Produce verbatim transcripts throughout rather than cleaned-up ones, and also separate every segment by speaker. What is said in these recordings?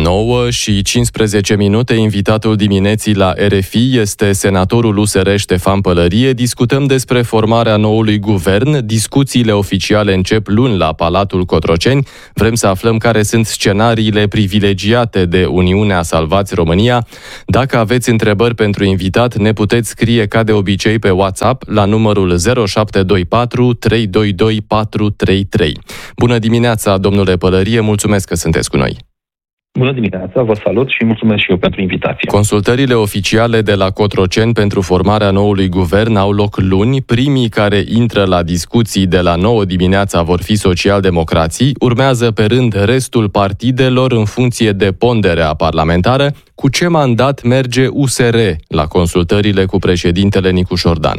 Speaker 1: nouă și cincisprezece minute, invitatul dimineții la R F I este senatorul U S R Ștefan Pălărie. Discutăm despre formarea noului guvern. Discuțiile oficiale încep luni la Palatul Cotroceni. Vrem să aflăm care sunt scenariile privilegiate de Uniunea Salvați România. Dacă aveți întrebări pentru invitat, ne puteți scrie ca de obicei pe WhatsApp la numărul zero șapte doi patru trei doi doi patru trei trei. Bună dimineața, domnule Pălărie, mulțumesc că sunteți cu noi.
Speaker 2: Bună dimineața, vă salut și mulțumesc și eu pentru invitație.
Speaker 1: Consultările oficiale de la Cotroceni pentru formarea noului guvern au loc luni. Primii care intră la discuții de la nouă dimineața vor fi socialdemocrații. Urmează pe rând restul partidelor în funcție de ponderea parlamentară. Cu ce mandat merge U S R la consultările cu președintele Nicu Șordan?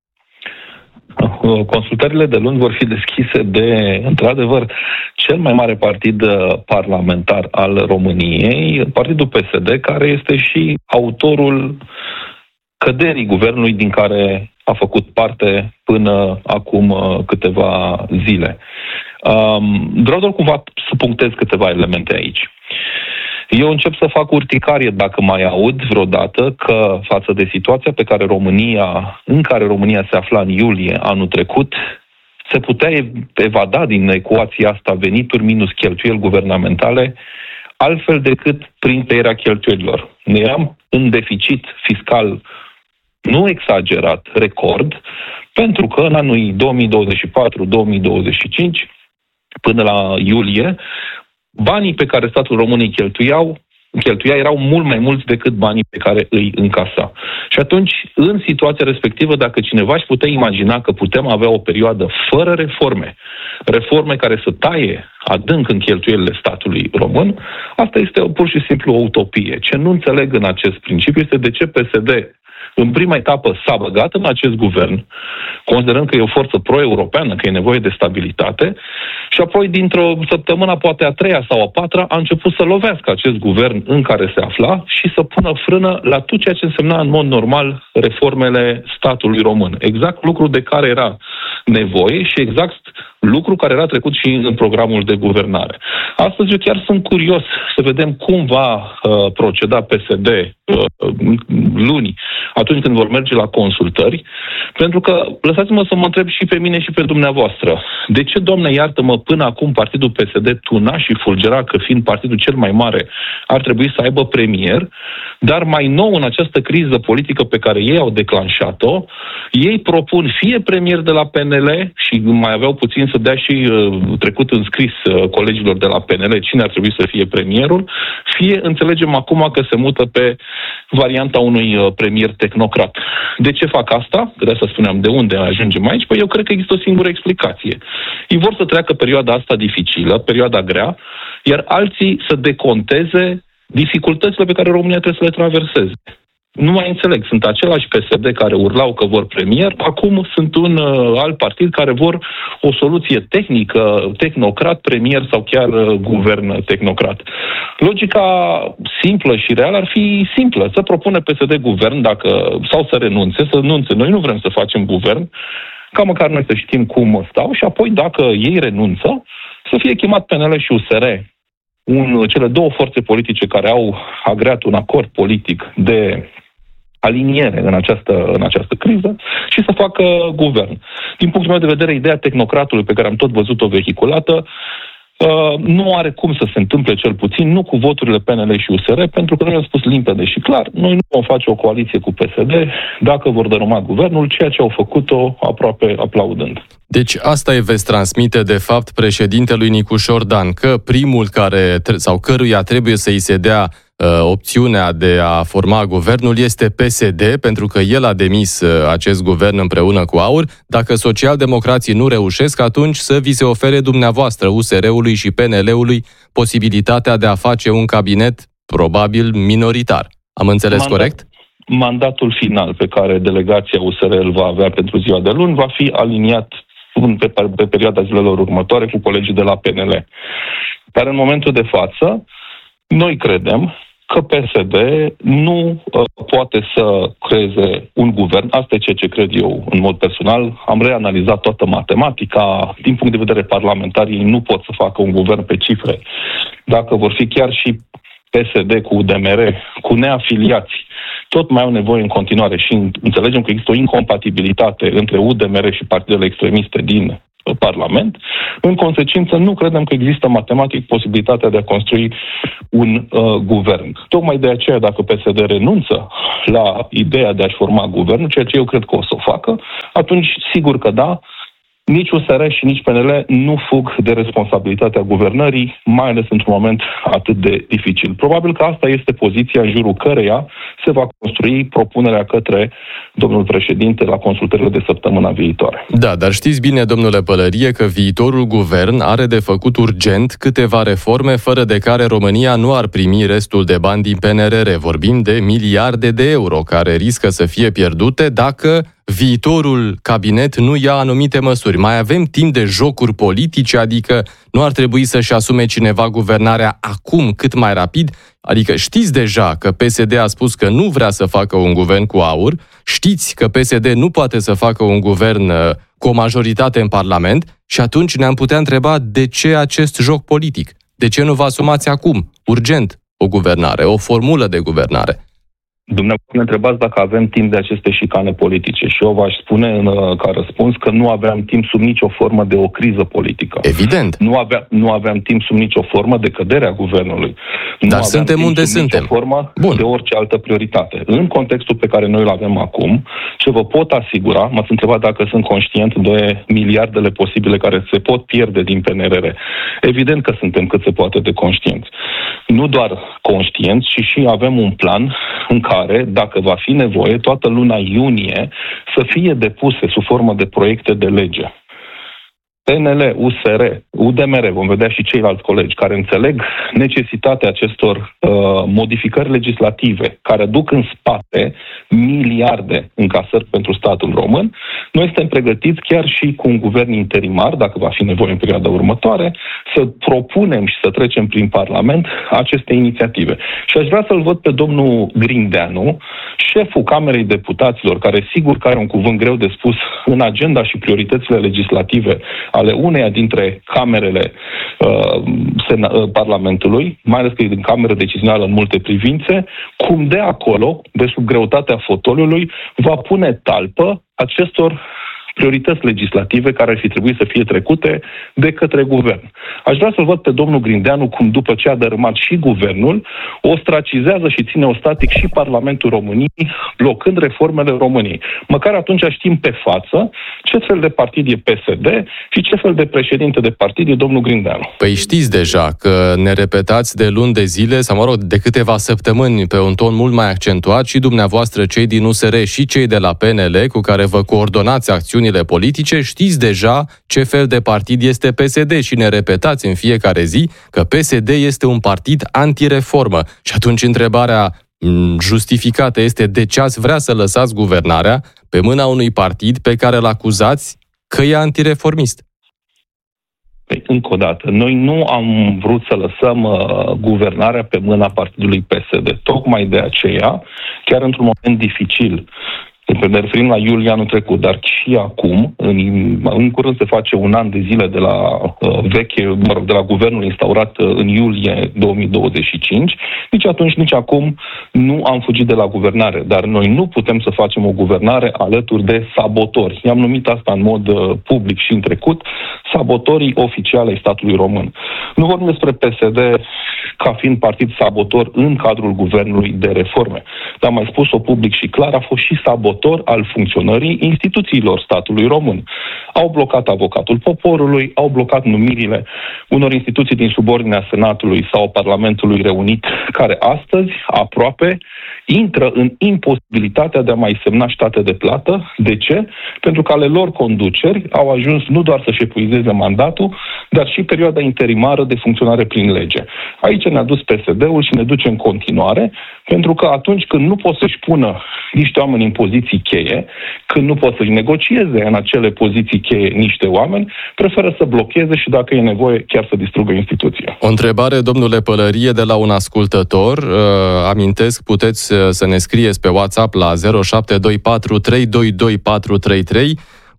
Speaker 2: Consultările de luni vor fi deschise de, într-adevăr, cel mai mare partid parlamentar al României, Partidul P S D, care este și autorul căderii guvernului din care a făcut parte până acum câteva zile. Vreau doar cumva să punctez câteva elemente aici. Eu încep să fac urticarie dacă mai aud vreodată că față de situația pe care România, în care România se afla în iulie anul trecut, se putea evada din ecuația asta venituri minus cheltuieli guvernamentale altfel decât prin tăierea cheltuielilor. Ne eram în deficit fiscal nu exagerat, record, pentru că în anul două mii douăzeci și patru două mii douăzeci și cinci, până la iulie, banii pe care statul României cheltuiau, cheltuia erau mult mai mulți decât banii pe care îi încasa. Și atunci, în situația respectivă, dacă cineva își putea imagina că putem avea o perioadă fără reforme, reforme care să taie adânc în cheltuielile statului român, asta este pur și simplu o utopie. Ce nu înțeleg în acest principiu este de ce P S D în prima etapă s-a băgat în acest guvern, considerând că e o forță pro-europeană, că e nevoie de stabilitate, și apoi, dintr-o săptămână, poate a treia sau a patra, a început să lovească acest guvern în care se afla și să pună frână la tot ceea ce însemna în mod normal reformele statului român. Exact lucru de care era nevoie și exact lucru care era trecut și în programul de guvernare. Astăzi eu chiar sunt curios să vedem cum va uh, proceda P S D uh, luni, atunci când vor merge la consultări, pentru că, lăsați-mă să mă întreb și pe mine și pe dumneavoastră, de ce, Doamne iartă-mă, până acum partidul P S D tuna și fulgera că, fiind partidul cel mai mare, ar trebui să aibă premier, dar mai nou în această criză politică pe care ei au declanșat-o, ei propun fie premier de la P N L și mai aveau puțin să dea și uh, trecut în scris uh, colegilor de la P N L cine ar trebui să fie premierul, fie înțelegem acum că se mută pe varianta unui uh, premier tehnocrat. De ce fac asta? Că de asta spuneam, de unde ajungem aici? Păi eu cred că există o singură explicație. Ei vor să treacă perioada asta dificilă, perioada grea, iar alții să deconteze dificultățile pe care România trebuie să le traverseze. Nu mai înțeleg. Sunt același P S D care urlau că vor premier, acum sunt un uh, alt partid care vor o soluție tehnică, tehnocrat, premier sau chiar uh, guvern tehnocrat. Logica simplă și reală ar fi simplă. Să propune P S D guvern dacă, sau să renunțe, să renunțe. Noi nu vrem să facem guvern, ca măcar noi să știm cum stau și apoi dacă ei renunță, să fie chemat P N L și U S R, un, cele două forțe politice care au agreat un acord politic de aliniere în această, în această criză și să facă guvern. Din punctul meu de vedere, ideea tehnocratului pe care am tot văzut-o vehiculată uh, nu are cum să se întâmple, cel puțin, nu cu voturile P N L și U S R, pentru că noi am spus limpede și clar, noi nu vom face o coaliție cu P S D dacă vor dărâma guvernul, ceea ce au făcut-o aproape aplaudând.
Speaker 1: Deci asta îi veți transmite, de fapt, președintelui Nicu Șordan, că primul care, sau căruia trebuie să-i se dea uh, opțiunea de a forma guvernul este P S D, pentru că el a demis uh, acest guvern împreună cu AUR. Dacă socialdemocrații nu reușesc, atunci să vi se ofere dumneavoastră, U S R-ului și P N L-ului, posibilitatea de a face un cabinet probabil minoritar. Am înțeles Mandat. corect?
Speaker 2: Mandatul final pe care delegația U S R îl va avea pentru ziua de luni va fi aliniat Pe, pe perioada zilelor următoare cu colegii de la P N L. Dar în momentul de față, noi credem că P S D nu uh, poate să creeze un guvern. Asta e ceea ce cred eu în mod personal. Am reanalizat toată matematica. Din punct de vedere parlamentar, ei nu pot să facă un guvern pe cifre. Dacă vor fi chiar și P S D cu U D M R, cu neafiliați, tot mai au nevoie în continuare și înțelegem că există o incompatibilitate între U D M R și partidele extremiste din Parlament, în consecință nu credem că există matematic posibilitatea de a construi un uh, guvern. Tocmai de aceea, dacă P S D renunță la ideea de a-și forma guvernul, ceea ce eu cred că o să o facă, atunci sigur că da, nici U S R și nici P N L nu fug de responsabilitatea guvernării, mai ales într-un moment atât de dificil. Probabil că asta este poziția în jurul căreia se va construi propunerea către domnul președinte la consultările de săptămâna viitoare.
Speaker 1: Da, dar știți bine, domnule Pălărie, că viitorul guvern are de făcut urgent câteva reforme fără de care România nu ar primi restul de bani din P N R R. Vorbim de miliarde de euro care riscă să fie pierdute dacă viitorul cabinet nu ia anumite măsuri. Mai avem timp de jocuri politice, adică nu ar trebui să-și asume cineva guvernarea acum, cât mai rapid? Adică știți deja că P S D a spus că nu vrea să facă un guvern cu aur, știți că P S D nu poate să facă un guvern cu o majoritate în Parlament și atunci ne-am putea întreba de ce acest joc politic? De ce nu vă asumați acum, urgent, o guvernare, o formulă de guvernare?
Speaker 2: Dumneavoastră ne întrebați dacă avem timp de aceste șicane politice și eu v-aș spune în, ca răspuns că nu aveam timp sub nicio formă de o criză politică.
Speaker 1: Evident.
Speaker 2: Nu, avea, nu aveam timp sub nicio formă de căderea guvernului.
Speaker 1: Dar nu suntem unde suntem.
Speaker 2: Nicio formă
Speaker 1: Bun.
Speaker 2: de orice altă prioritate. În contextul pe care noi îl avem acum, ce vă pot asigura, m-ați întrebat dacă sunt conștient de miliardele posibile care se pot pierde din P N R R. Evident că suntem cât se poate de conștienți. Nu doar conștienți, ci și avem un plan în care, dacă va fi nevoie, toată luna iunie să fie depuse sub formă de proiecte de lege. P N L, U S R, U D M R, vom vedea și ceilalți colegi care înțeleg necesitatea acestor uh, modificări legislative care duc în spate miliarde încasări pentru statul român. Noi suntem pregătiți chiar și cu un guvern interimar, dacă va fi nevoie în perioada următoare, să propunem și să trecem prin Parlament aceste inițiative. Și aș vrea să-l văd pe domnul Grindeanu, șeful Camerei Deputaților, care sigur că are un cuvânt greu de spus în agenda și prioritățile legislative ale uneia dintre camerele uh, sena, uh, Parlamentului, mai ales că e din cameră decizională în multe privințe, cum de acolo, de sub greutatea fotoliului, va pune talpă acestor priorități legislative care ar fi trebuit să fie trecute de către guvern. Aș vrea să-l văd pe domnul Grindeanu cum, după ce a dărâmat și guvernul, ostracizează și ține ostatic și Parlamentul României, blocând reformele României. Măcar atunci știm pe față ce fel de partid e P S D și ce fel de președinte de partid e domnul Grindeanu.
Speaker 1: Păi știți deja că ne repetați de luni de zile, sau mă rog, de câteva săptămâni pe un ton mult mai accentuat și dumneavoastră, cei din U S R și cei de la P N L, cu care vă coordonați acțiuni politice, știți deja ce fel de partid este P S D și ne repetați în fiecare zi că P S D este un partid antireformă. Și atunci întrebarea justificată este de ce ați vrea să lăsați guvernarea pe mâna unui partid pe care îl acuzați că e antireformist.
Speaker 2: Păi, încă o dată, noi nu am vrut să lăsăm uh, guvernarea pe mâna partidului P S D. Tocmai de aceea, chiar într-un moment dificil, ne referim la iulie anul trecut, dar și acum, în, în curând se face un an de zile de la uh, veche, mă rog, de la guvernul instaurat uh, în iulie două mii douăzeci și cinci, nici atunci, nici acum nu am fugit de la guvernare, dar noi nu putem să facem o guvernare alături de sabotori. I-am numit asta în mod uh, public și în trecut, sabotorii oficiale ai statului român. Nu vorbim despre P S D ca fiind partid sabotor în cadrul guvernului de reforme, dar am mai spus-o public și clar, a fost și sabotor al funcționării instituțiilor statului român. Au blocat avocatul poporului, au blocat numirile unor instituții din subordinea Senatului sau Parlamentului reunit, care astăzi, aproape, intră în imposibilitatea de a mai semna state de plată. De ce? Pentru că ale lor conduceri au ajuns nu doar să-și epuizeze mandatul, dar și perioada interimară de funcționare prin lege. Aici ne-a dus P S D-ul și ne duce în continuare, pentru că atunci când nu pot să-și pună niște oameni în poziții cheie, când nu pot să-și negocieze în acele poziții cheie niște oameni, preferă să blocheze și, dacă e nevoie, chiar să distrugă instituția.
Speaker 1: O întrebare, domnule Pălărie, de la un ascultător. Uh, amintesc, puteți să ne scrieți pe WhatsApp la zero șapte doi patru trei doi doi patru trei trei.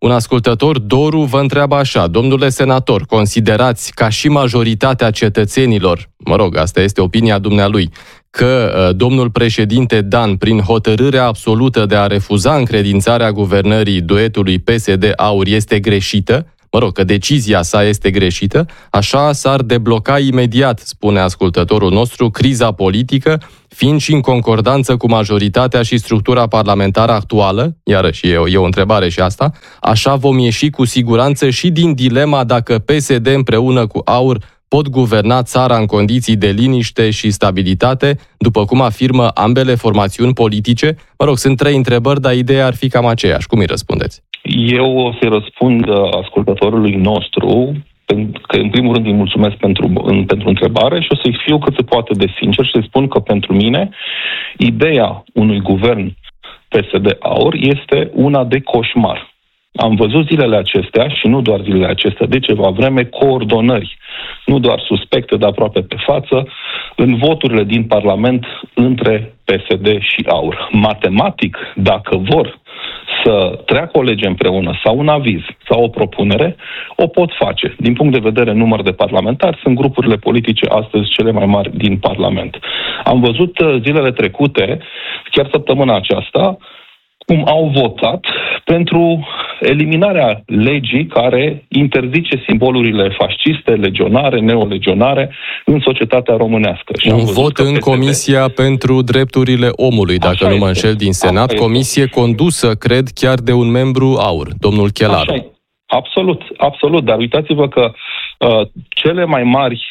Speaker 1: Un ascultător, Doru, vă întreabă așa: domnule senator, considerați ca și majoritatea cetățenilor, mă rog, asta este opinia dumnealui, că uh, domnul președinte Dan, prin hotărârea absolută de a refuza încredințarea guvernării duetului P S D-Aur, este greșită? Mă rog, că decizia sa este greșită, așa s-ar debloca imediat, spune ascultătorul nostru, criza politică, fiind și în concordanță cu majoritatea și structura parlamentară actuală, iarăși e o, e o întrebare și asta, așa vom ieși cu siguranță și din dilema dacă P S D împreună cu AUR pot guverna țara în condiții de liniște și stabilitate, după cum afirmă ambele formațiuni politice? Mă rog, sunt trei întrebări, dar ideea ar fi cam aceeași. Cum îi răspundeți?
Speaker 2: Eu o să-i răspund ascultătorului nostru, că în primul rând îi mulțumesc pentru, pentru întrebare și o să-i fiu cât se poate de sincer și să-i spun că pentru mine ideea unui guvern P S D-Aur este una de coșmar. Am văzut zilele acestea, și nu doar zilele acestea, de ceva vreme, coordonări, nu doar suspecte, dar aproape pe față, în voturile din Parlament între P S D și AUR. Matematic, dacă vor să treacă o lege împreună sau un aviz sau o propunere, o pot face. Din punct de vedere număr de parlamentari, sunt grupurile politice astăzi cele mai mari din Parlament. Am văzut zilele trecute, chiar săptămâna aceasta, cum au votat pentru eliminarea legii care interzice simbolurile fasciste, legionare, neolegionare în societatea românească. Și
Speaker 1: un vot în P S D... Comisia pentru Drepturile Omului, dacă Așa nu mă înșel, din Senat, Așa comisie este. condusă, cred, chiar de un membru AUR, domnul Chelaru.
Speaker 2: Absolut, absolut, dar uitați-vă că uh, cele mai mari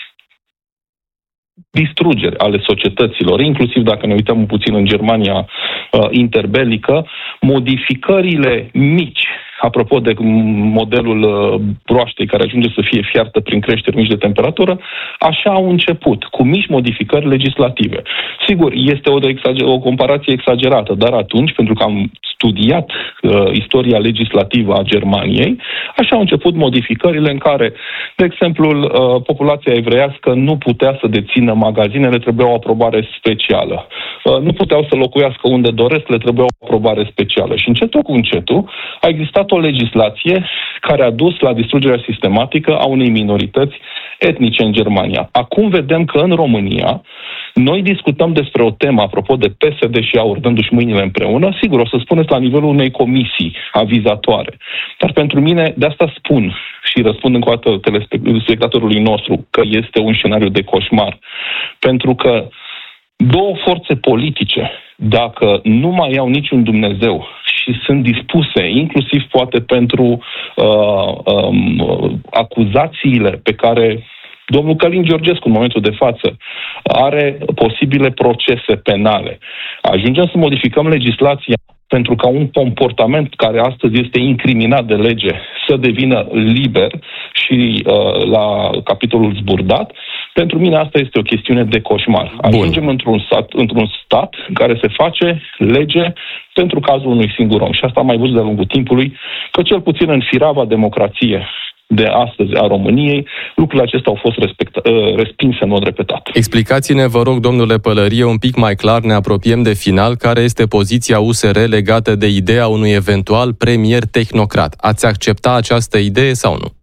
Speaker 2: distrugeri ale societăților, inclusiv dacă ne uităm puțin în Germania uh, interbelică, modificările mici, apropo de modelul uh, broaștei care ajunge să fie fiartă prin creșteri mici de temperatură, așa au început, cu mici modificări legislative. Sigur, este o, exager- o comparație exagerată, dar atunci, pentru că am studiat uh, istoria legislativă a Germaniei, așa au început modificările în care, de exemplu, uh, populația evreiască nu putea să dețină magazinele, trebuia o aprobare specială. Uh, nu puteau să locuiască unde doresc, le trebuia o aprobare specială. Și încetul cu încetul a existat o legislație care a dus la distrugerea sistematică a unei minorități etnice în Germania. Acum vedem că în România noi discutăm despre o temă, apropo de P S D și AUR, dându-și mâinile împreună, sigur, o să spuneți la nivelul unei comisii avizatoare. Dar pentru mine, de asta spun și răspund încă o dată telespectatorului nostru că este un scenariu de coșmar. Pentru că două forțe politice, dacă nu mai au niciun Dumnezeu și sunt dispuse, inclusiv poate pentru uh, um, acuzațiile pe care domnul Călin Georgescu, în momentul de față, are posibile procese penale. Ajungem să modificăm legislația pentru ca un comportament care astăzi este incriminat de lege să devină liber și uh, la capitolul zburdat. Pentru mine asta este o chestiune de coșmar. Ajungem într-un stat, într-un stat în care se face lege pentru cazul unui singur om. Și asta am mai văzut de-a lungul timpului, că cel puțin în firava democrație de astăzi a României, lucrurile acestea au fost respecta- respinse în mod repetat.
Speaker 1: Explicați-ne, vă rog, domnule Pălărie, un pic mai clar, ne apropiem de final, care este poziția U S R legată de ideea unui eventual premier tehnocrat. Ați accepta această idee sau nu?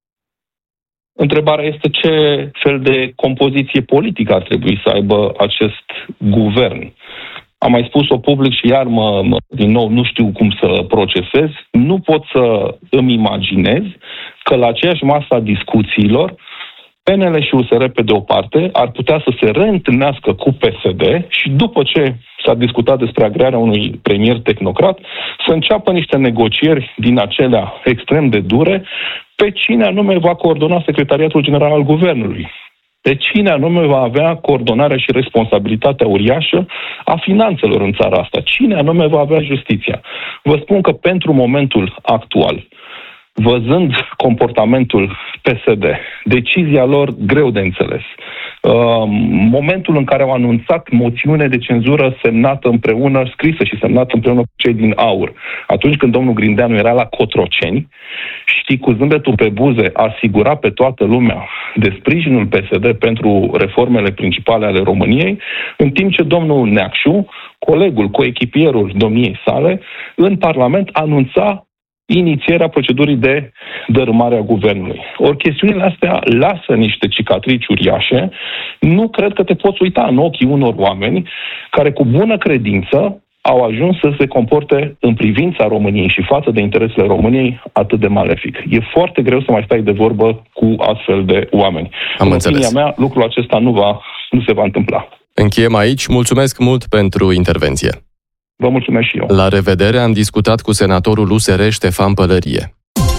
Speaker 2: Întrebarea este ce fel de compoziție politică ar trebui să aibă acest guvern. Am mai spus-o public și iar mă, mă, din nou nu știu cum să procesez. Nu pot să îmi imaginez că la aceeași masă a discuțiilor P N L și U S R pe de o parte ar putea să se reîntâlnească cu P S D și după ce s-a discutat despre agrearea unui premier tehnocrat să înceapă niște negocieri din acelea extrem de dure pe cine anume va coordona Secretariatul General al Guvernului. Pe cine anume va avea coordonarea și responsabilitatea uriașă a finanțelor în țara asta? Cine anume va avea justiția? Vă spun că pentru momentul actual, văzând comportamentul P S D, decizia lor greu de înțeles, momentul în care au anunțat moțiune de cenzură semnată împreună, scrisă și semnată împreună cu cei din AUR, atunci când domnul Grindeanu era la Cotroceni, știi, cu zâmbetul pe buze, asigura pe toată lumea de sprijinul P S D pentru reformele principale ale României, în timp ce domnul Neacșu, colegul, coechipierul domniei sale, în Parlament anunța inițierea procedurii de dărâmare a guvernului. Ori chestiunile astea lasă niște cicatrici uriașe. Nu cred că te poți uita în ochii unor oameni care cu bună credință au ajuns să se comporte în privința României și față de interesele României atât de malefic. E foarte greu să mai stai de vorbă cu astfel de oameni.
Speaker 1: Am
Speaker 2: în
Speaker 1: înțeles.
Speaker 2: opinia mea, lucrul acesta nu, va, nu se va întâmpla.
Speaker 1: Încheiem aici. Mulțumesc mult pentru intervenție.
Speaker 2: Vă mulțumesc și eu.
Speaker 1: La revedere, am discutat cu senatorul U S R Ștefan Pălărie.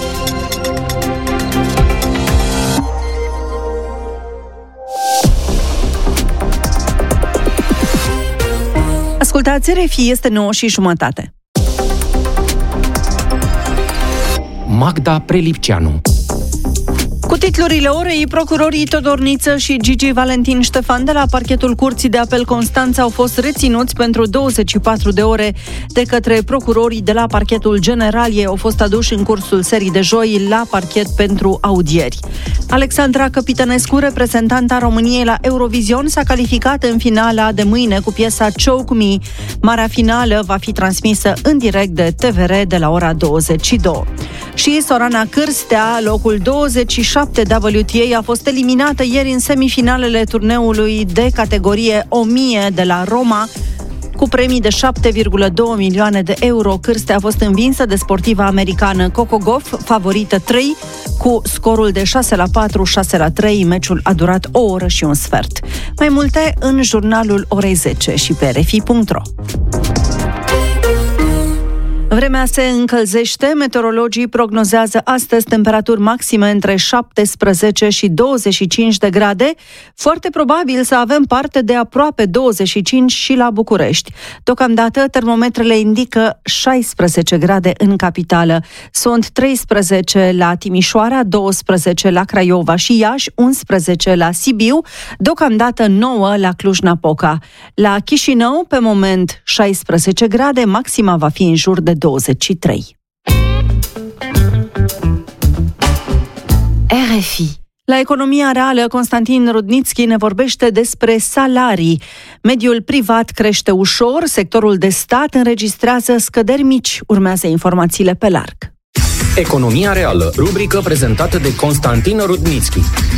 Speaker 3: Ascultați, R F I, este nouă și jumătate.
Speaker 4: Magda Prelipceanu.
Speaker 3: Cu titlurile orei, procurorii Todor Niță și Gigi Valentin Ștefan de la parchetul Curții de Apel Constanța au fost reținuți pentru douăzeci și patru de ore de către procurorii de la parchetul general. Ei au fost aduși în cursul serii de joi la parchet pentru audieri. Alexandra Căpitănescu, reprezentanta României la Eurovision, s-a calificat în finala de mâine cu piesa Choke Me. Marea finală va fi transmisă în direct de T V R de la ora douăzeci și două. Și Sorana Cârstea, locul douăzeci și șapte W T A, a fost eliminată ieri în semifinalele turneului de categorie o mie de la Roma, cu premii de șapte virgulă doi milioane de euro. Cârstea a fost învinsă de sportiva americană Coco Gauff, favorită trei, cu scorul de șase la patru, șase la trei. Meciul a durat o oră și un sfert. Mai multe în jurnalul orei zece și pe r f i punct r o. Vremea se încălzește, meteorologii prognozează astăzi temperaturi maxime între șaptesprezece și douăzeci și cinci de grade, foarte probabil să avem parte de aproape douăzeci și cinci și la București. Deocamdată, termometrele indică șaisprezece grade în capitală. Sunt treisprezece la Timișoara, douăsprezece la Craiova și Iași, unsprezece la Sibiu, deocamdată nouă la Cluj-Napoca. La Chișinău, pe moment, șaisprezece grade, maxima va fi în jur de douăzeci și trei. R F I. La Economia Reală, Constantin Rudnițchi ne vorbește despre salarii. Mediul privat crește ușor, sectorul de stat înregistrează scăderi mici. Urmează informațiile pe larg.
Speaker 4: Economia Reală, rubrică prezentată de Constantin Rudnițchi.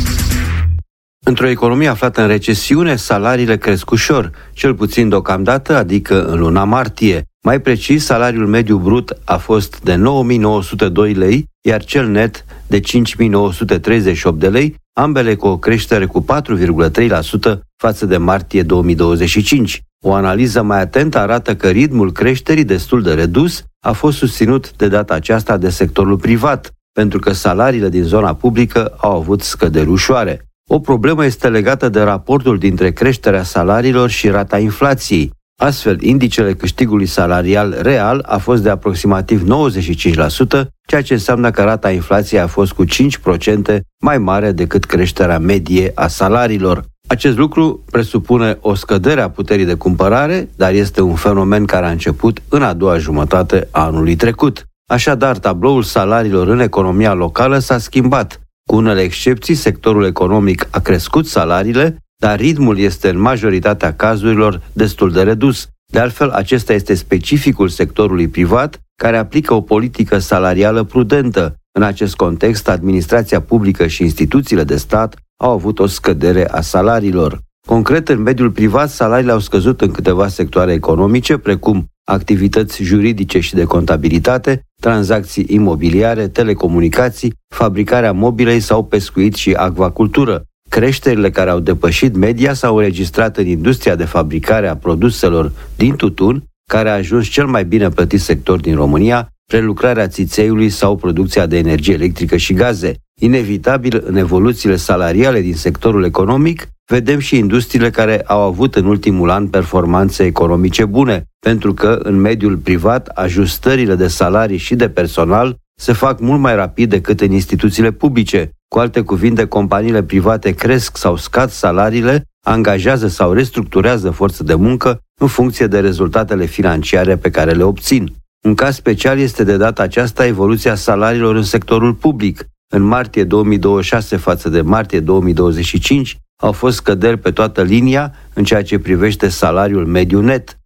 Speaker 5: Într-o economie aflată în recesiune, salariile cresc ușor, cel puțin deocamdată, adică în luna martie. Mai precis, salariul mediu brut a fost de nouă mii nouă sute doi lei, iar cel net de cinci mii nouă sute treizeci și opt de lei, ambele cu o creștere cu patru virgulă trei la sută față de martie două mii douăzeci și cinci. O analiză mai atentă arată că ritmul creșterii, destul de redus, a fost susținut de data aceasta de sectorul privat, pentru că salariile din zona publică au avut scăderi ușoare. O problemă este legată de raportul dintre creșterea salariilor și rata inflației. Astfel, indicele câștigului salarial real a fost de aproximativ nouăzeci și cinci la sută, ceea ce înseamnă că rata inflației a fost cu cinci la sută mai mare decât creșterea medie a salariilor. Acest lucru presupune o scădere a puterii de cumpărare, dar este un fenomen care a început în a doua jumătate a anului trecut. Așadar, tabloul salariilor în economia locală s-a schimbat. Cu unele excepții, sectorul economic a crescut salariile, dar ritmul este în majoritatea cazurilor destul de redus. De altfel, acesta este specificul sectorului privat, care aplică o politică salarială prudentă. În acest context, administrația publică și instituțiile de stat au avut o scădere a salariilor. Concret, în mediul privat, salariile au scăzut în câteva sectoare economice, precum activități juridice și de contabilitate, tranzacții imobiliare, telecomunicații, fabricarea mobilei sau pescuit și acvacultură. Creșterile care au depășit media s-au înregistrat în industria de fabricare a produselor din tutun, care a ajuns cel mai bine plătit sector din România, prelucrarea țițeiului sau producția de energie electrică și gaze. Inevitabil, în evoluțiile salariale din sectorul economic, vedem și industriile care au avut în ultimul an performanțe economice bune, pentru că în mediul privat ajustările de salarii și de personal se fac mult mai rapid decât în instituțiile publice. Cu alte cuvinte, companiile private cresc sau scad salariile, angajează sau restructurează forță de muncă în funcție de rezultatele financiare pe care le obțin. Un caz special este de data aceasta evoluția salariilor în sectorul public. În martie două mii douăzeci și șase față de martie două mii douăzeci și cinci au fost scăderi pe toată linia în ceea ce privește salariul mediu net.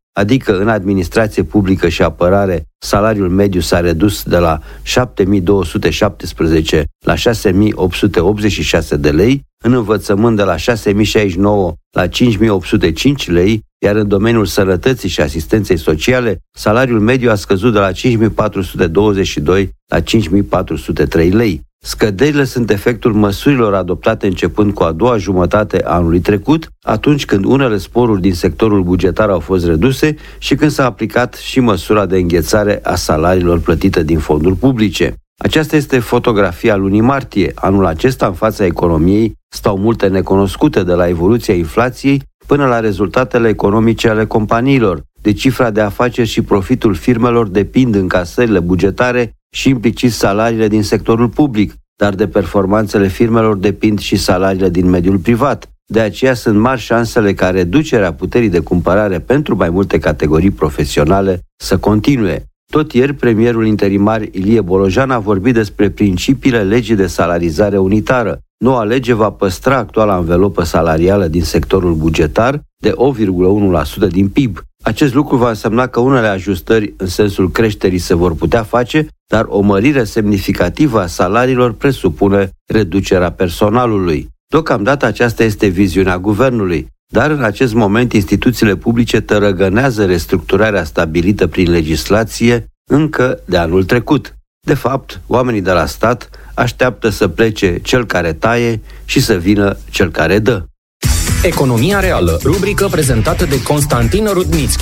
Speaker 5: adică în administrație publică și apărare, salariul mediu s-a redus de la șapte mii două sute șaptesprezece la șase mii opt sute optzeci și șase de lei, în învățământ de la șase mii șaizeci și nouă la cinci mii opt sute cinci lei, iar în domeniul sănătății și asistenței sociale, salariul mediu a scăzut de la cinci mii patru sute douăzeci și doi la cinci mii patru sute trei lei. Scăderile sunt efectul măsurilor adoptate începând cu a doua jumătate a anului trecut, atunci când unele sporuri din sectorul bugetar au fost reduse și când s-a aplicat și măsura de înghețare a salariilor plătite din fonduri publice. Aceasta este fotografia lunii martie. Anul acesta, în fața economiei, stau multe necunoscute, de la evoluția inflației până la rezultatele economice ale companiilor. De cifra de afaceri și profitul firmelor depind încasările bugetare și implicit salariile din sectorul public, dar de performanțele firmelor depind și salariile din mediul privat. De aceea sunt mari șansele ca reducerea puterii de cumpărare pentru mai multe categorii profesionale să continue. Tot ieri, premierul interimar Ilie Bolojan a vorbit despre principiile legii de salarizare unitară. Noua lege va păstra actuala anvelopă salarială din sectorul bugetar de opt virgulă unu la sută din P I B. Acest lucru va însemna că unele ajustări în sensul creșterii se vor putea face, dar o mărire semnificativă a salariilor presupune reducerea personalului. Deocamdată aceasta este viziunea guvernului, dar în acest moment instituțiile publice tărăgănează restructurarea stabilită prin legislație încă de anul trecut. De fapt, oamenii de la stat așteaptă să plece cel care taie și să vină cel care dă.
Speaker 4: Economia reală, rubrică prezentată de Constantin Rudnitschi.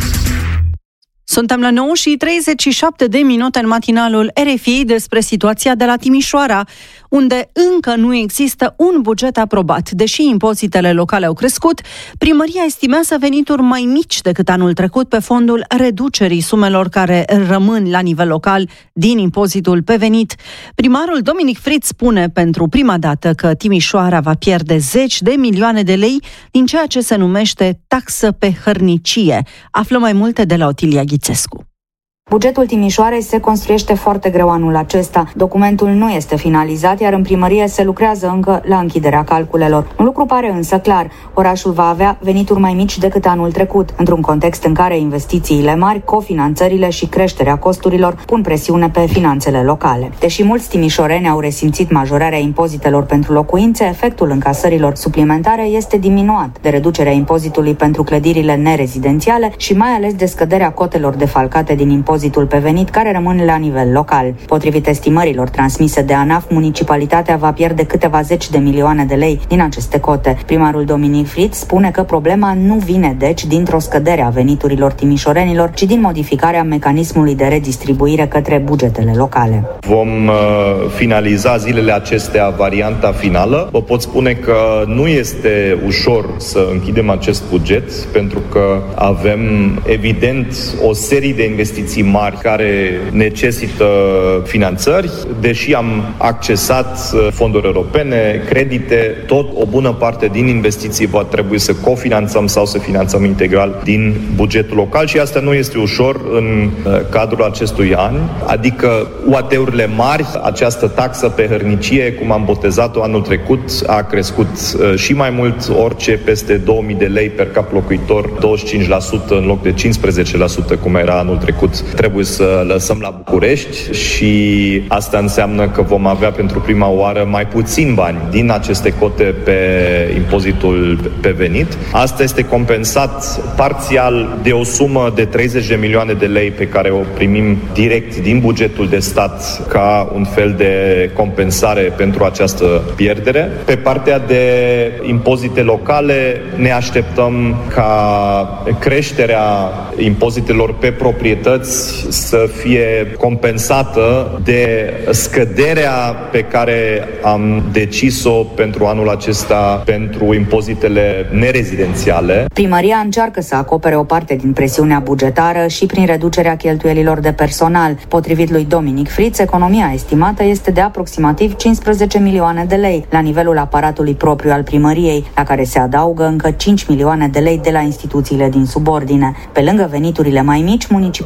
Speaker 3: Suntem la nouă și treizeci și șapte de minute în matinalul R F I despre situația de la Timișoara, unde încă nu există un buget aprobat. Deși impozitele locale au crescut, primăria estimează venituri mai mici decât anul trecut pe fondul reducerii sumelor care rămân la nivel local din impozitul pe venit. Primarul Dominic Fritz spune pentru prima dată că Timișoara va pierde zeci de milioane de lei din ceea ce se numește taxă pe hărnicie. Află mai multe de la Otilia Ghițescu.
Speaker 6: Bugetul Timișoarei se construiește foarte greu anul acesta. Documentul nu este finalizat, iar în primărie se lucrează încă la închiderea calculelor. Un lucru pare însă clar, orașul va avea venituri mai mici decât anul trecut, într-un context în care investițiile mari, cofinanțările și creșterea costurilor pun presiune pe finanțele locale. Deși mulți timișoreni au resimțit majorarea impozitelor pentru locuințe, efectul încasărilor suplimentare este diminuat de reducerea impozitului pentru clădirile nerezidențiale și mai ales de scăderea cotelor defalcate din impozit pe venit, care rămân la nivel local. Potrivit estimărilor transmise de ANAF, municipalitatea va pierde câteva zeci de milioane de lei din aceste cote. Primarul Dominic Fritz spune că problema nu vine deci dintr-o scădere a veniturilor timișorenilor, ci din modificarea mecanismului de redistribuire către bugetele locale.
Speaker 7: Vom uh, finaliza zilele acestea varianta finală. Vă pot spune că nu este ușor să închidem acest buget, pentru că avem evident o serie de investiții mari care necesită finanțări. Deși am accesat fonduri europene, credite, tot o bună parte din investiții va trebui să cofinanțăm sau să finanțăm integral din bugetul local și asta nu este ușor în cadrul acestui an. Adică U A T-urile mari, această taxă pe hărnicie, cum am botezat-o anul trecut, a crescut și mai mult, orice peste două mii de lei per cap locuitor, douăzeci și cinci la sută în loc de cincisprezece la sută cum era anul trecut, trebuie să lăsăm la București și asta înseamnă că vom avea pentru prima oară mai puțin bani din aceste cote pe impozitul pe venit. Asta este compensat parțial de o sumă de treizeci de milioane de lei pe care o primim direct din bugetul de stat ca un fel de compensare pentru această pierdere. Pe partea de impozite locale ne așteptăm ca creșterea impozitelor pe proprietăți să fie compensată de scăderea pe care am decis-o pentru anul acesta pentru impozitele nerezidențiale.
Speaker 6: Primăria încearcă să acopere o parte din presiunea bugetară și prin reducerea cheltuielilor de personal. Potrivit lui Dominic Fritz, economia estimată este de aproximativ cincisprezece milioane de lei la nivelul aparatului propriu al primăriei, la care se adaugă încă cinci milioane de lei de la instituțiile din subordine. Pe lângă veniturile mai mici, municipalitatea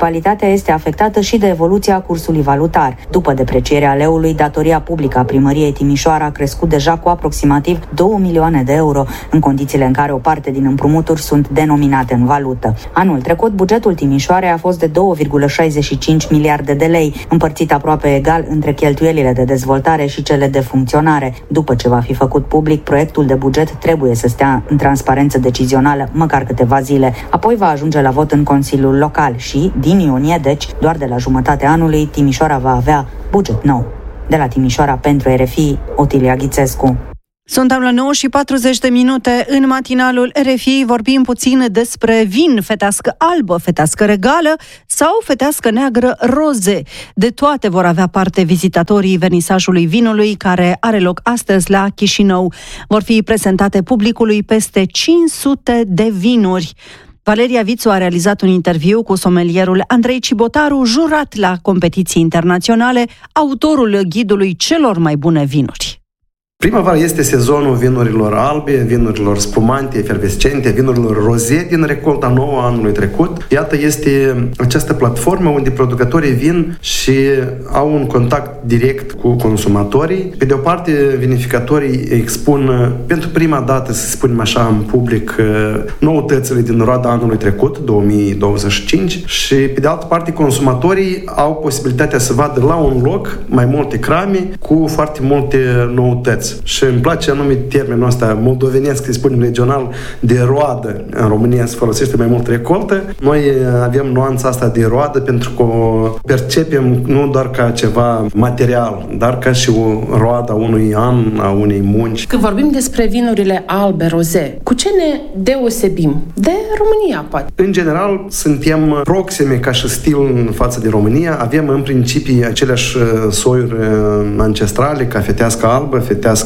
Speaker 6: activitatea este afectată și de evoluția cursului valutar. După deprecierea leului, datoria publică a primăriei Timișoara a crescut deja cu aproximativ două milioane de euro, în condițiile în care o parte din împrumuturi sunt denominate în valută. Anul trecut, bugetul Timișoarei a fost de două virgulă șaizeci și cinci miliarde de lei, împărțit aproape egal între cheltuielile de dezvoltare și cele de funcționare. După ce va fi făcut public, proiectul de buget trebuie să stea în transparență decizională măcar câteva zile. Apoi va ajunge la vot în Consiliul Local și, din iunie, deci, doar de la jumătatea anului, Timișoara va avea buget nou. De la Timișoara pentru R F I, Otilia Ghițescu.
Speaker 3: Suntem la nouă și patruzeci de minute în matinalul R F I. Vorbim puțin despre vin, fetească albă, fetească regală sau fetească neagră roze. De toate vor avea parte vizitatorii vernisajului vinului, care are loc astăzi la Chișinău. Vor fi prezentate publicului peste cinci sute de vinuri. Valeria Vițu a realizat un interviu cu somelierul Andrei Cibotaru, jurat la competiții internaționale, autorul ghidului celor mai bune vinuri.
Speaker 8: Primăvara este sezonul vinurilor albe, vinurilor spumante, efervescente, vinurilor roze din recolta nouă anului trecut. Iată, este această platformă unde producătorii vin și au un contact direct cu consumatorii. Pe de o parte, vinificatorii expun pentru prima dată, să spunem așa, în public, noutățile din roada anului trecut, două mii douăzeci și cinci, și pe de altă parte, consumatorii au posibilitatea să vadă la un loc mai multe crame cu foarte multe noutăți. Și îmi place anume termenul ăsta moldovenesc, să spunem regional, de roadă. În România se folosește mai mult recoltă. Noi avem nuanța asta de roadă pentru că o percepem nu doar ca ceva material, dar ca și o roadă a unui an, a unei munci.
Speaker 9: Când vorbim despre vinurile albe, roze, cu ce ne deosebim de România, poate?
Speaker 8: În general, suntem proxime ca și stil în față de România. Avem în principiu aceleași soiuri ancestrale, ca fetească albă, fetească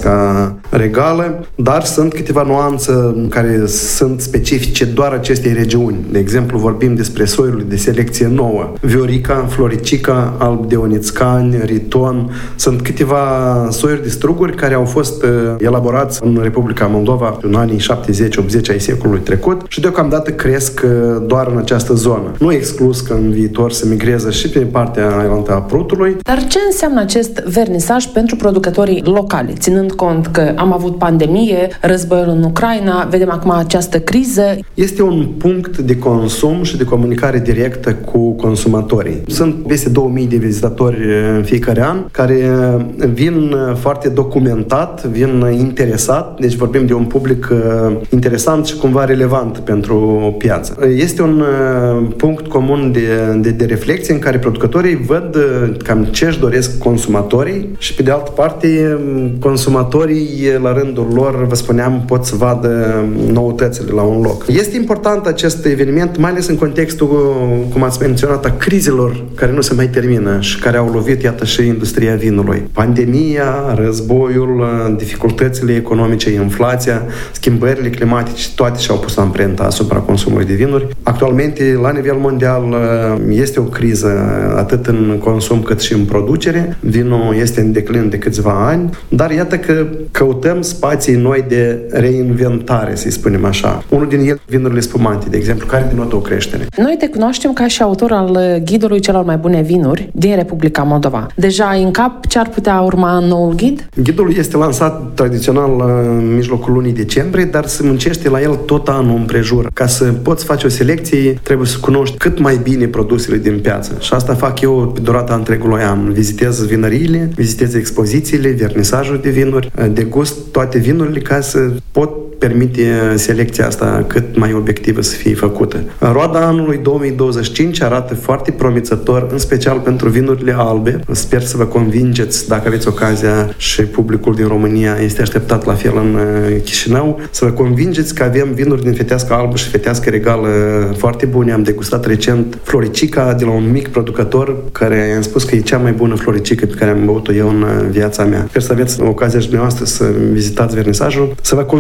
Speaker 8: regală, dar sunt câteva nuanțe care sunt specifice doar acestei regiuni. De exemplu, vorbim despre soiurile de selecție nouă. Viorica, Floricica, Alb de Onițcani, Riton. Sunt câteva soiuri de struguri care au fost elaborați în Republica Moldova în anii șaptezeci optzeci ai secolului trecut și deocamdată cresc doar în această zonă. Nu exclus că în viitor se migreze și pe partea ailantă a Prutului.
Speaker 9: Dar ce înseamnă acest vernisaj pentru producătorii locali, ținând cont că am avut pandemie, războiul în Ucraina, vedem acum această criză?
Speaker 8: Este un punct de consum și de comunicare directă cu consumatorii. Sunt peste două mii de vizitatori în fiecare an care vin foarte documentat, vin interesat, deci vorbim de un public interesant și cumva relevant pentru piață. Este un punct comun de, de, de reflexie în care producătorii văd cam ce își doresc consumatorii și pe de altă parte consumatorii, la rândul lor, vă spuneam, pot să vadă noutățile la un loc. Este important acest eveniment, mai ales în contextul, cum ați menționat, a crizelor care nu se mai termină și care au lovit, iată, și industria vinului. Pandemia, războiul, dificultățile economice, inflația, schimbările climatice, toate și-au pus amprenta asupra consumului de vinuri. Actualmente, la nivel mondial, este o criză atât în consum cât și în producere. Vinul este în declin de câțiva ani, dar iată că căutăm spații noi de reinventare, să-i spunem așa. Unul din ele, vinurile spumante, de exemplu, care denotă o creștere.
Speaker 9: Noi te cunoaștem ca și autor al ghidului celor mai bune vinuri din Republica Moldova. Deja ai în cap ce ar putea urma în noul ghid?
Speaker 8: Ghidul este lansat tradițional în mijlocul lunii decembrie, dar se muncește la el tot anul împrejur. Ca să poți face o selecție, trebuie să cunoști cât mai bine produsele din piață. Și asta fac eu pe durata întregului an. Vizitez vinăriile, vizitez expozițiile, vernisajul de vinuri, degust toate vinurile ca să pot permite selecția asta cât mai obiectivă să fie făcută. Roada anului două mii douăzeci și cinci arată foarte promițător, în special pentru vinurile albe. Sper să vă convingeți, dacă aveți ocazia și publicul din România este așteptat la fel în Chișinău, să vă convingeți că avem vinuri din fetească albă și fetească regală foarte bune. Am degustat recent Floricica de la un mic producător care i-am spus că e cea mai bună floricică pe care am băut-o eu în viața mea. Sper să aveți ocazia și dumneavoastră să vizitați vernisajul, să vă convingeți.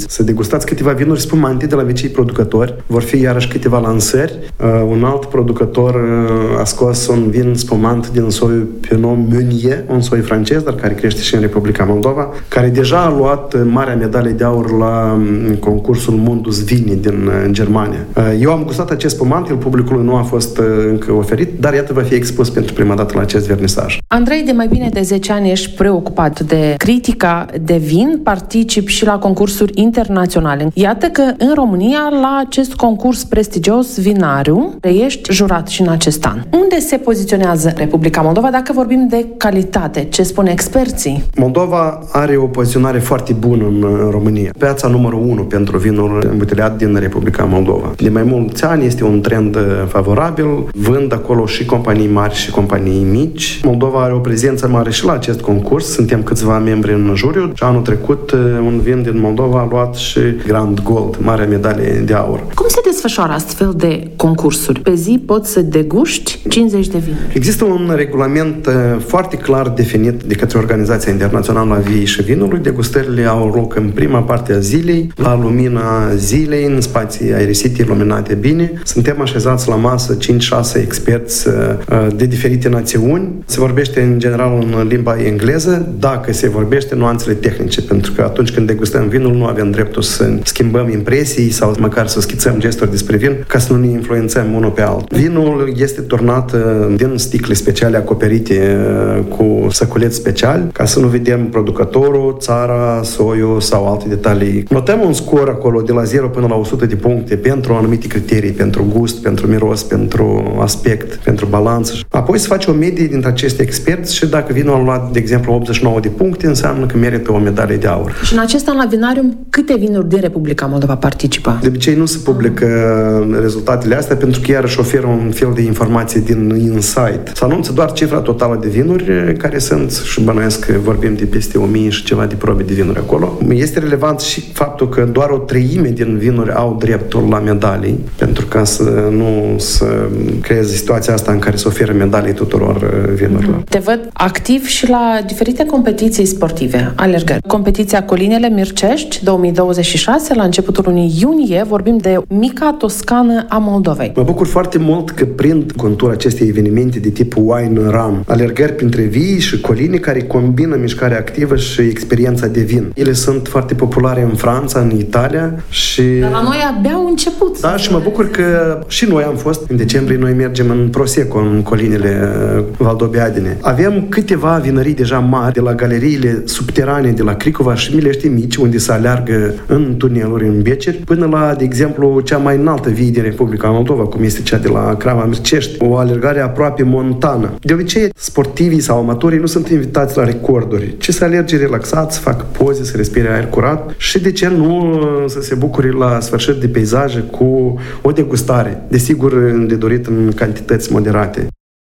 Speaker 8: să degustați câteva vinuri spumante de la vecii producători. Vor fi iarăși câteva lansări. Uh, un alt producător uh, a scos un vin spumant din soiul Pinot Meunier, un soi francez, dar care crește și în Republica Moldova, care deja a luat marea medalie de aur la um, concursul Mundus Vini din uh, Germania. Uh, eu am gustat acest spumant, el publicului nu a fost uh, încă oferit, dar iată va fi expus pentru prima dată la acest vernisaj.
Speaker 9: Andrei, de mai bine de zece ani ești preocupat de critica de vin, particip și la concursuri internaționale. Iată că în România, la acest concurs prestigios Vinariu, ești jurat și în acest an. Unde se poziționează Republica Moldova dacă vorbim de calitate? Ce spun experții?
Speaker 8: Moldova are o poziționare foarte bună în România. Piața numărul unu pentru vinul îmbuteliat din Republica Moldova. De mai mulți ani este un trend favorabil. Vând acolo și companii mari și companii mici. Moldova are o prezență mare și la acest concurs. Suntem câțiva membri în juriu. Și anul trecut un vin din Moldova a luat și Grand Gold, marea medalie de aur.
Speaker 9: Cum se desfășoară astfel de concursuri? Pe zi poți să deguști cincizeci de vinuri.
Speaker 8: Există un regulament foarte clar definit de către Organizația Internațională a Viei și Vinului. Degustările au loc în prima parte a zilei, la lumina zilei, în spații aerisite, iluminate bine. Suntem așezați la masă cinci șase experți de diferite națiuni. Se vorbește în general în limba engleză, dacă se vorbește nuanțele tehnice, pentru că atunci când degustăm vinul nu avem dreptul să schimbăm impresii sau măcar să schițăm gesturi despre vin ca să nu ne influențăm unul pe altul. Vinul este turnat din sticle speciale acoperite cu săculeți speciali ca să nu vedem producătorul, țara, soiul sau alte detalii. Notăm un scor acolo de la zero până la o sută de puncte pentru anumite criterii, pentru gust, pentru miros, pentru aspect, pentru balanță. Apoi se face o medie dintre acești experți și dacă vinul a luat, de exemplu, optzeci și nouă de puncte, înseamnă că merită o medalie de aur.
Speaker 9: Și în acest an la Vinarium, câte vinuri din Republica Moldova participă?
Speaker 8: De obicei nu se publică rezultatele astea pentru că iarăși oferă un fel de informație din insight. Se anunță doar cifra totală de vinuri care sunt, și bănuiesc că vorbim de peste o mie și ceva de probe de vinuri acolo. Este relevant și faptul că doar o treime din vinuri au dreptul la medalii, pentru ca să nu să creeze situația asta în care se oferă medalii tuturor vinurilor.
Speaker 9: Te văd activ și la diferite competiții sportive, alergări. Competiția Colinele Mircești două mii douăzeci și șase, la începutul lunii iunie, vorbim de mica Toscană a Moldovei.
Speaker 8: Mă bucur foarte mult că prind contura acestei evenimente de tip wine run. Alergări printre vii și coline care combină mișcarea activă și experiența de vin. Ele sunt foarte populare în Franța, în Italia și...
Speaker 9: Dar la noi abia au început.
Speaker 8: Da, și mă bucur că și noi am fost. În decembrie noi mergem în Prosecco, în colinele Valdobiadene. Avem câteva vinării deja mari de la galeriile subterane de la Cricova și Milești Mici, unde se aleargă în tuneluri, în beceri, până la, de exemplu, cea mai înaltă vie din Republica Moldova, cum este cea de la Crava Mircești, o alergare aproape montană. De obicei, sportivii sau amatorii nu sunt invitați la recorduri, ci să alerge relaxați, să facă poze, să respire aer curat și, de ce nu, să se bucure la sfârșit de peisaje cu o degustare, desigur de dorit în cantități moderate.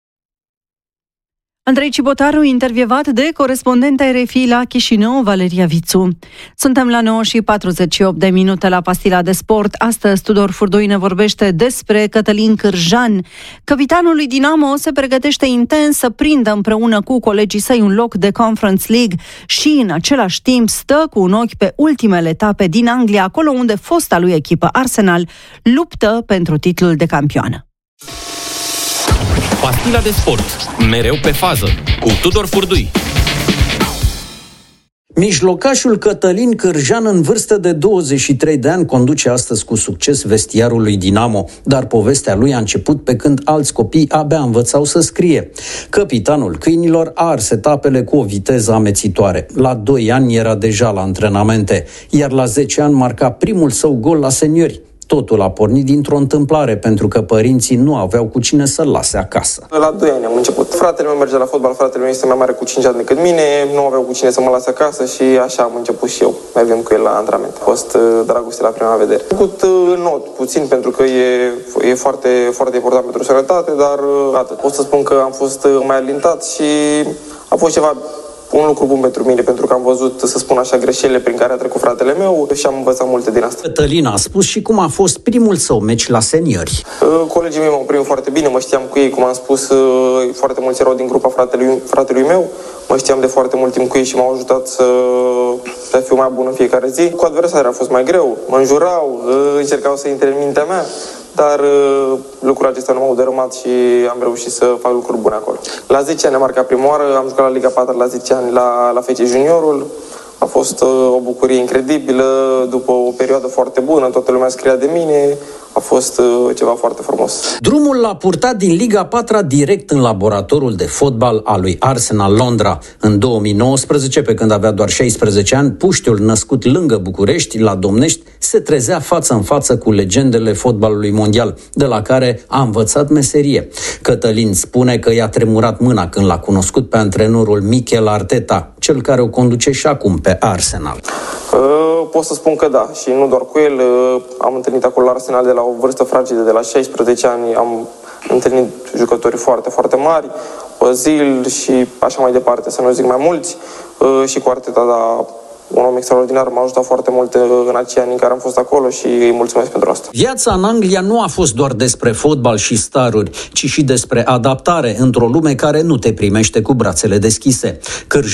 Speaker 3: Andrei Cibotaru, intervievat de corespondenta R F I la Chișinău, Valeria Vițu. Suntem la nouă și patruzeci și opt de minute la Pastila de Sport. Astăzi Tudor Furdui ne vorbește despre Cătălin Cârjan. Capitanul lui Dinamo se pregătește intens să prindă împreună cu colegii săi un loc de Conference League și în același timp stă cu un ochi pe ultimele etape din Anglia, acolo unde fosta lui echipă Arsenal luptă pentru titlul de campioană.
Speaker 10: Pastila de Sport, mereu pe fază, cu Tudor Furdui.
Speaker 11: Mijlocașul Cătălin Cârjan, în vârstă de douăzeci și trei de ani, conduce astăzi cu succes vestiarul lui Dinamo, dar povestea lui a început pe când alți copii abia învățau să scrie. Capitanul câinilor a ars etapele cu o viteză amețitoare. La doi ani era deja la antrenamente, iar la zece ani marca primul său gol la seniori. Totul a pornit dintr-o întâmplare, pentru că părinții nu aveau cu cine să-l lase acasă.
Speaker 12: La doi ani am început. Fratele meu merge la fotbal, fratele meu este mai mare cu cinci ani decât mine, nu aveau cu cine să mă lase acasă și așa am început și eu, mergând cu el la antrenament. A fost dragoste la prima vedere. Am făcut not puțin, pentru că e, e foarte, foarte important pentru sănătate, dar atât. Pot să spun că am fost mai alintat și a fost ceva un lucru bun pentru mine, pentru că am văzut, să spun așa, greșelile prin care a trecut fratele meu și am învățat multe din asta.
Speaker 11: Cătălin a spus și cum a fost primul său meci la seniori.
Speaker 12: Colegii mei m-au primit foarte bine, mă știam cu ei, cum am spus, foarte mulți erau din grupa fratelui, fratelui meu, mă știam de foarte mult timp cu ei și m-au ajutat să, să fiu mai bun în fiecare zi. Cu adversarea a fost mai greu, mă înjurau, încercau să intre în mintea mea, dar uh, lucrul acesta nu m-au dărâmat și am reușit să fac lucruri bune acolo. La zece ani am marcat prima oară, am jucat la Liga patru la zece ani la, la F C Juniorul. A fost uh, o bucurie incredibilă, după o perioadă foarte bună, toată lumea scria de mine, a fost uh, ceva foarte frumos.
Speaker 11: Drumul l-a purtat din Liga patru direct în laboratorul de fotbal al lui Arsenal Londra. În două mii nouăsprezece, pe când avea doar șaisprezece ani, puștiul născut lângă București, la Domnești, se trezea față în față cu legendele fotbalului mondial, de la care a învățat meserie. Cătălin spune că i-a tremurat mâna când l-a cunoscut pe antrenorul Mikel Arteta, cel care o conduce și acum pe Arsenal.
Speaker 12: Uh, pot să spun că da, și nu doar cu el. Uh, am întâlnit acolo la Arsenal de la o vârstă fragedă, de la șaisprezece ani. Am întâlnit jucători foarte, foarte mari, Ozil și așa mai departe, să nu zic mai mulți. Uh, și cu Arteta, da, un om extraordinar, m-a ajutat foarte mult în acei ani în care am fost acolo și îi mulțumesc pentru asta.
Speaker 11: Viața în Anglia nu a fost doar despre fotbal și staruri, ci și despre adaptare într-o lume care nu te primește cu brațele deschise.